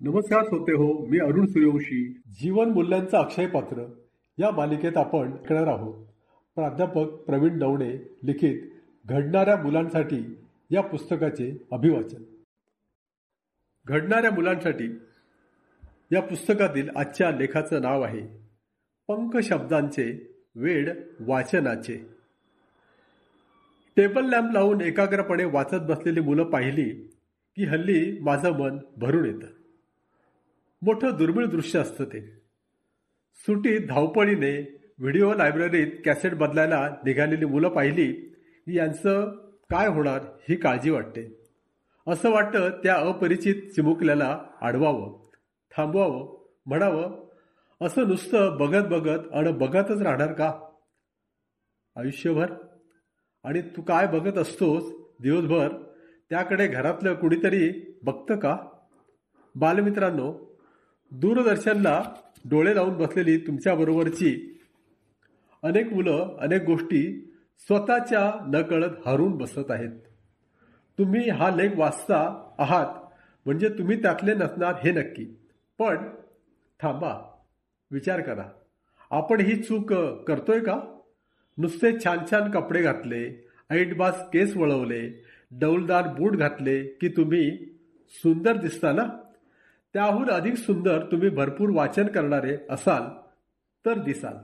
नमस्कार श्रोते हो, मी अरुण सूर्यवंशी. जीवन मूल्यांचं अक्षय पात्र या मालिकेत आपण ऐकणार आहोत. प्राध्यापक प्रवीण दवणे लिखित घडणाऱ्या मुलांसाठी या पुस्तकाचे अभिवाचन. घडणाऱ्या मुलांसाठी या पुस्तकातील आजच्या लेखाचं नाव आहे पंख शब्दांचे वेड वाचनाचे. टेबल लॅम्प लावून एकाग्रपणे वाचत बसलेली मुलं पाहिली की हल्ली माझं मन भरून येतं. मोठं दुर्मिळ दृश्य असतं ते. सुटीत धावपळीने व्हिडिओ लायब्ररीत कॅसेट बदलायला निघालेली मुलं पाहिली की यांचं काय होणार ही काळजी वाटते. असं वाटतं त्या अपरिचित चिमुकल्याला अडवावं, थांबवावं, म्हणावं असं नुसतं बघत बघत आणि बघतच राहणार का आयुष्यभर? आणि तू काय बघत असतोस दिवसभर त्याकडे घरातलं कुणीतरी बघतं का? बालमित्रांनो, दूरदर्शनला डोळे लावून बसलेली तुमच्याबरोबरची अनेक मुलं अनेक गोष्टी स्वतःच्या नकळत हरवून बसत आहेत. तुम्ही हा लेख वाचता आहात म्हणजे तुम्ही त्यातले नसणार हे नक्की. पण थांबा, विचार करा, आपण ही चूक करतोय का? नुसते छान छान कपडे घातले, ऐटबाज केस वळवले, डौलदार बूट घातले की तुम्ही सुंदर दिसता ना? त्याहून अधिक सुंदर तुम्ही भरपूर वाचन करणारे असाल तर दिसाल.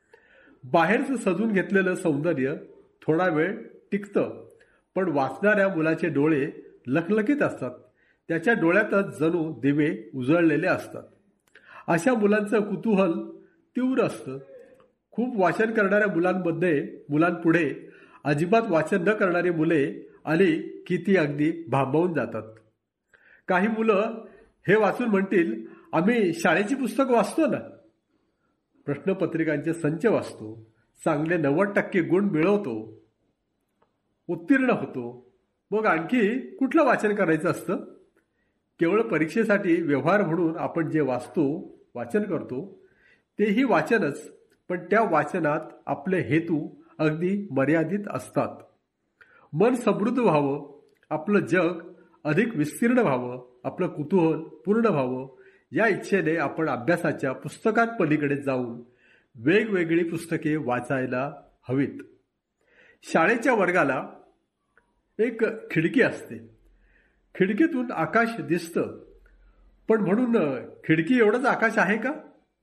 बाहेरचं सजून घेतलेलं सौंदर्य थोडा वेळ टिकतं, पण वाचणाऱ्या मुलाचे डोळे लखलखीत असतात. त्याच्या डोळ्यातच जणू दिवे उजळलेले असतात. अशा मुलांचं कुतूहल तीव्र असतं. खूप वाचन करणाऱ्या मुलांपुढे अजिबात वाचन न करणारी मुले आली की ती अगदी भांबावून जातात. काही मुलं हे वाचून म्हणतील, आम्ही शाळेची पुस्तकं वाचतो ना, प्रश्नपत्रिकांचे संच वाचतो, चांगले 90% गुण मिळवतो, उत्तीर्ण होतो, मग आणखी कुठलं वाचन करायचं असतं? केवळ परीक्षेसाठी व्यवहार म्हणून आपण जे वाचन करतो तेही वाचनच, पण त्या वाचनात आपले हेतू अगदी मर्यादित असतात. मन समृद्ध व्हावं, आपलं जग अधिक विस्तीर्ण व्हावं, आपलं कुतूहल पूर्ण व्हावं या इच्छेने आपण अभ्यासाच्या पुस्तकात पलीकडे जाऊन वेगवेगळी पुस्तके वाचायला हवीत. शाळेच्या वर्गाला एक खिडकी असते. खिडकीतून आकाश दिसतं, पण म्हणून खिडकी एवढंच आकाश आहे का?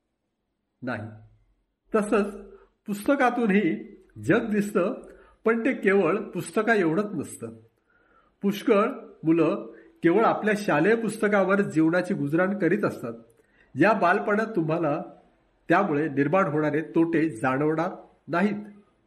नाही. तसंच पुस्तकातूनही जग दिसतं, पण ते केवळ पुस्तका एवढंच नसतं. पुष्कळ मुलं केवळ आपल्या शालेय पुस्तकावर जीवनाची गुजराण करीत असतात. या बालपणात तुम्हाला त्यामुळे निर्माण होणारे तोटे जाणवणार नाहीत,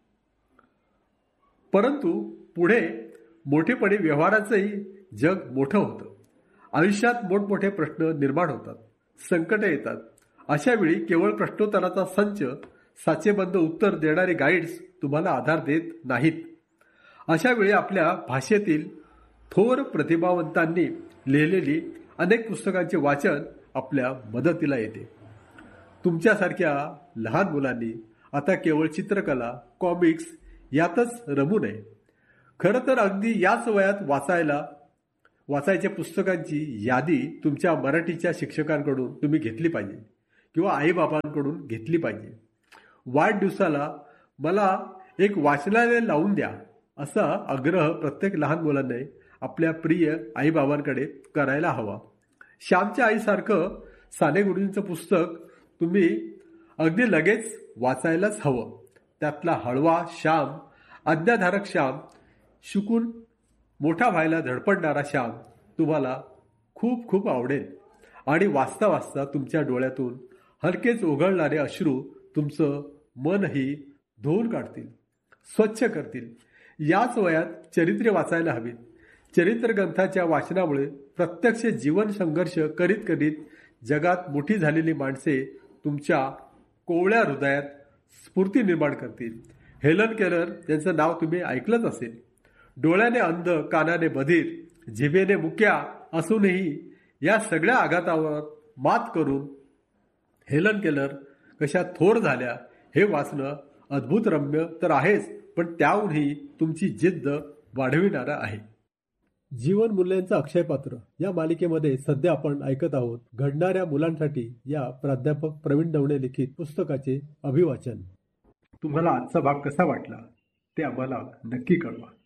परंतु पुढे मोठेपणी व्यवहाराचंही जग मोठं होतं. आयुष्यात मोठमोठे प्रश्न निर्माण होतात, संकट येतात. अशा वेळी केवळ प्रश्नोत्तराचा संच, साचेबंद उत्तर देणारे गाईड्स तुम्हाला आधार देत नाहीत. अशा वेळी आपल्या भाषेतील थोर प्रतिभावंतांनी लिहिलेली अनेक पुस्तकांचे वाचन आपल्या मदतीला येते. तुमच्यासारख्या लहान मुलांनी आता केवळ चित्रकला, कॉमिक्स यातच रमू नये. खरं तर अगदी याच वयात वाचायच्या पुस्तकांची यादी तुमच्या मराठीच्या शिक्षकांकडून तुम्ही घेतली पाहिजे किंवा आईबाबांकडून घेतली पाहिजे. वाढदिवसाला मला एक वाचनालय लावून द्या असा आग्रह प्रत्येक लहान मुलांनी आपल्या प्रिय आईबाबांकडे करायला हवा. श्यामच्या आईसारखं साने गुरुजींचं पुस्तक तुम्ही अगदी लगेच वाचायलाच हवं. त्यातला हळवा श्याम, आज्ञाधारक श्याम, शिकून मोठा व्हायला धडपडणारा श्याम तुम्हाला खूप खूप आवडेल. आणि वाचता वाचता तुमच्या डोळ्यातून हलकेच ओघळणारे अश्रू तुमचं मनही धुवून काढतील, स्वच्छ करतील. याच वयात चरित्रे वाचायला हवीत. चरित्र ग्रंथाच्या वाचनामुळे प्रत्यक्ष जीवन संघर्ष करीत करीत जगात मोठी झालेली माणसे तुमच्या कोवळ्या हृदयात स्फूर्ती निर्माण करतील. हेलन केलर यांचं नाव तुम्ही ऐकलंच असेल. डोळ्याने अंध, कानाने बधीर, जिभेने मुक्या असूनही या सगळ्या आघातावर मात करून हेलन केलर कशा थोर झाल्या हे वाचणं अद्भुत रम्य तर आहेच, पण त्याहूनही तुमची जिद्द वाढविणारं आहे. जीवन मूल्यांचं अक्षयपात्र या मालिकेमध्ये सध्या आपण ऐकत आहोत घडणाऱ्या मुलांसाठी या प्राध्यापक प्रवीण दवणे लिखित पुस्तकाचे अभिवाचन. तुम्हाला आजचा भाग कसा वाटला ते आम्हाला नक्की कळवा.